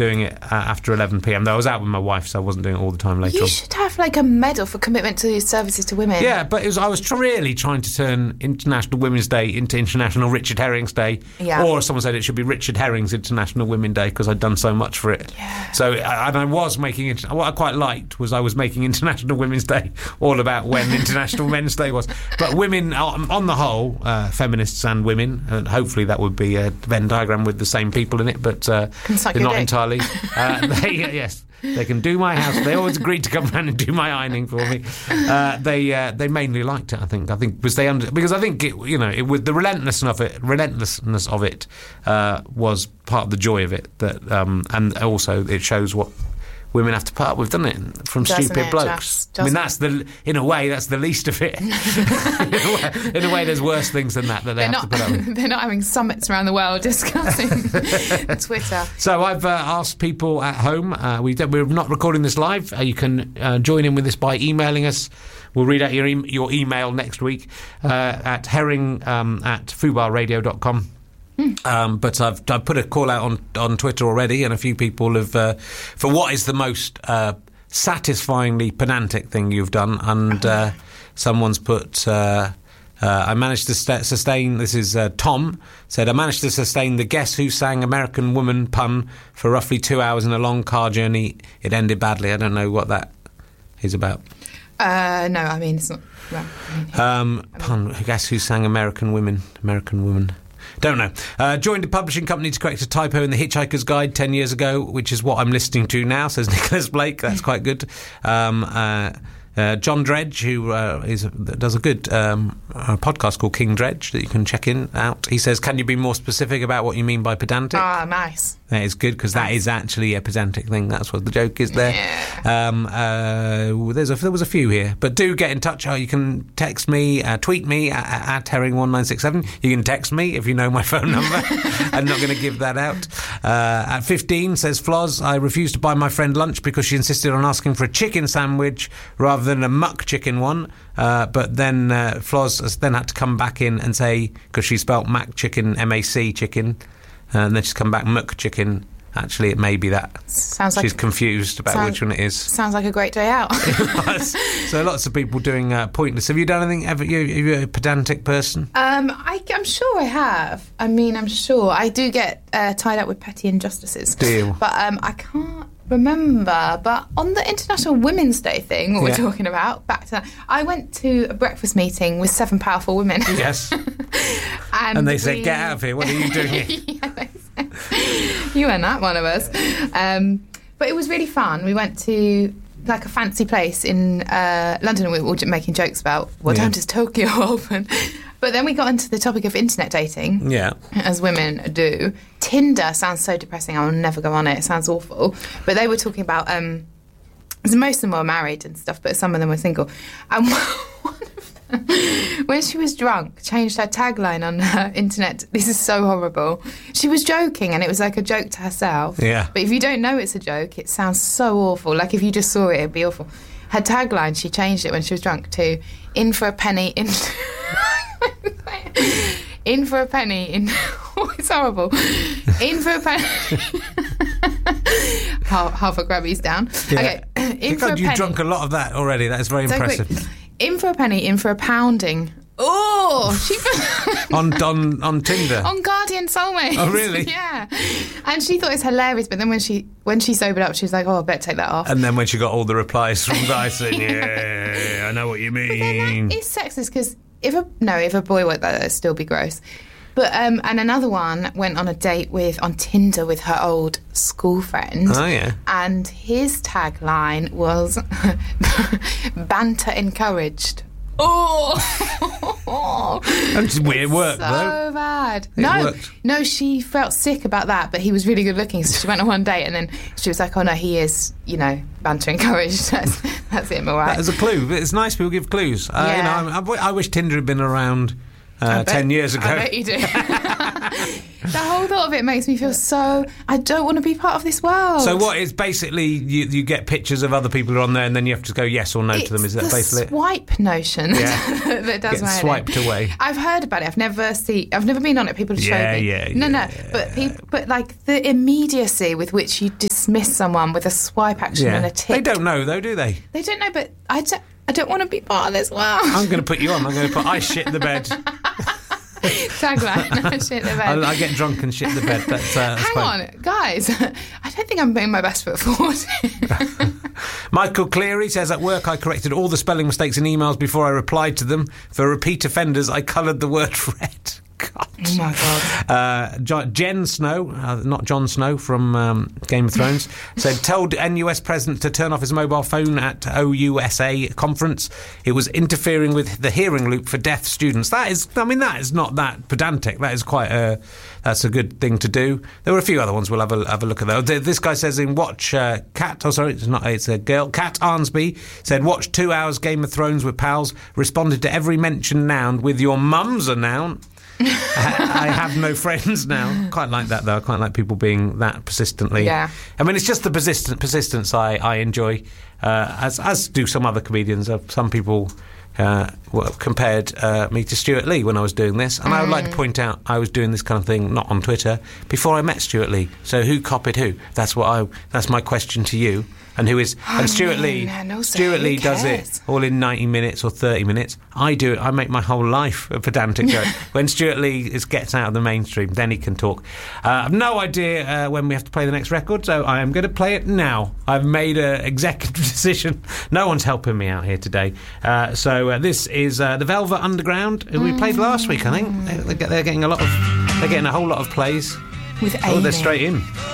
doing it after 11 p.m. Though I was out with my wife, so I wasn't doing it all the time later on. You should have like a medal for commitment to services to women. Yeah, but I was really trying to turn International Women's Day into International Richard Herring's Day. Yeah. Or someone said it should be Richard Herring's International Women's Day because I'd done so much for it. Yeah. So, and I was making it. What I quite liked was I was making International Women's Day all about when International Men's Day was. But women, on the whole, feminists and women, and hopefully that would be a Venn diagram with the same people in it, but not entirely. Yes. They can do my house. They always agreed to come round and do my ironing for me. They mainly liked it. I think because I think it with the relentlessness of it was part of the joy of it. That and also it shows what women have to put up with, doesn't it? From stupid blokes. I mean, that's in a way that's the least of it. in a way, there's worse things than that they have to put up with. They're not having summits around the world discussing Twitter. So I've asked people at home. We're not recording this live. You can join in with this by emailing us. We'll read out your email next week at herring at fubarradio.com. But I've put a call out on Twitter already, and a few people have for what is the most satisfyingly pedantic thing you've done, and someone's put I managed to sustain, this is Tom, said, I managed to sustain the Guess Who Sang American Woman pun for roughly 2 hours in a long car journey. It ended badly. I don't know what that is about. No, I mean, it's not... Well, pun, Guess Who Sang American Woman? Don't know. Joined a publishing company to correct a typo in The Hitchhiker's Guide 10 years ago, which is what I'm listening to now, says Nicholas Blake. That's quite good. John Dredge, who does a good podcast called King Dredge that you can check out. He says, can you be more specific about what you mean by pedantic? Ah, nice. That is good, because that is actually a pedantic thing. That's what the joke is there. Yeah. There was a few here. But do get in touch. You can text me, tweet me at herring1967. You can text me if you know my phone number. I'm not going to give that out. At 15, says Floz, I refused to buy my friend lunch because she insisted on asking for a chicken sandwich rather than a muck chicken one. But then Floz has then had to come back in and say, because she spelt Mac chicken, M-A-C chicken, and then she's come back muck chicken. Actually, it may be that. Sounds she's confused about which one it is. Sounds like a great day out. So lots of people doing pointless. Have you done anything ever? Are you a pedantic person? I'm sure I have. I mean, I'm sure. I do get tied up with petty injustices. Do you? But I can't remember. But on the International Women's Day thing, what we're talking about, back to that, I went to a breakfast meeting with 7 powerful women. Yes. and they said, get out of here. What are you doing here? Yeah, you weren't that one of us. But it was really fun. We went to like a fancy place in London, and we were all making jokes about what time does Tokyo open. But then we got into the topic of internet dating, as women do. Tinder sounds so depressing. I'll never go on it. It sounds awful. But they were talking about... most of them were married and stuff, but some of them were single. And one of them, when she was drunk, changed her tagline on her internet. This is so horrible. She was joking, and it was like a joke to herself. Yeah. But if you don't know it's a joke, it sounds so awful. Like, if you just saw it, it'd be awful. Her tagline, she changed it when she was drunk to, in for a penny, in for a penny, oh, it's horrible. In for a penny. half a grabby's down. Yeah. Okay. In for a penny. You've drunk a lot of that already. That is very impressive. Quick. In for a penny, in for a pounding. Oh, she on Tinder, on Guardian Soulmates. Oh, really? Yeah. And she thought it was hilarious, but then when she sobered up, she was like, "Oh, I better take that off." And then when she got all the replies from guys saying, "Yeah, I know what you mean," but then that is sexist, because if a boy wrote that, it'd still be gross. But and another one went on a date on Tinder with her old school friend. Oh yeah. And his tagline was "Banter encouraged." Oh, that's weird work, so though. So bad. Worked. No, she felt sick about that, but he was really good looking, so she went on one date, and then she was like, "Oh no, he is, banter encouraged." That's it, all right. That is a clue. It's nice people give clues. I wish Tinder had been around 10 years ago. I bet you do. The whole thought of it makes me feel so... I don't want to be part of this world. So what is basically you get pictures of other people who are on there and then you have to go yes or no to them? Is that basically it? Swipe notion that does get swiped away. I've heard about it. I've never been on it. People have showed me. No. But like the immediacy with which you dismiss someone with a swipe action and a tick. They don't know though, do they? They don't know, but I don't want to be part of this world. I'm going to put you on. I'm going to put I shit the bed. Tagline, I shit the bed. I get drunk and shit the bed. Hang on, guys. I don't think I'm putting my best foot forward. Michael Cleary says, at work I corrected all the spelling mistakes in emails before I replied to them. For repeat offenders, I coloured the word red. God. Oh my God. Jen Snow, not Jon Snow from Game of Thrones, said, told NUS president to turn off his mobile phone at OUSA conference. It was interfering with the hearing loop for deaf students. That is not that pedantic. That is that's a good thing to do. There were a few other ones. We'll have a look at those. This guy says in Watch it's a girl. Kat Arnsby said, watch 2 hours Game of Thrones with pals. Responded to every mentioned noun with your mum's a noun. I have no friends now. Quite like that though. I quite like people being that persistently. Yeah. I mean, it's just the persistence I enjoy. As do some other comedians. Some people compared me to Stuart Lee when I was doing this, and I would like to point out I was doing this kind of thing not on Twitter before I met Stuart Lee. So who copied who? That's my question to you. And who is? And Stuart Lee. Stuart Lee does it all in 90 minutes or 30 minutes. I do it. I make my whole life a pedantic joke. When Stuart Lee gets out of the mainstream, then he can talk. I've no idea when we have to play the next record, so I am going to play it now. I've made an executive decision. No one's helping me out here today. So this is the Velvet Underground, who we played last week. I think they're getting a whole lot of plays. With Amy. They're straight in.